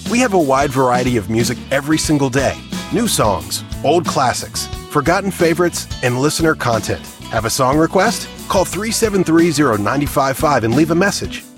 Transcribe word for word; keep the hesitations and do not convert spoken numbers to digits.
We have a wide variety of music every single day. New songs, old classics, forgotten favorites, and listener content. Have a song request? Call three seven three, zero nine five five and leave a message.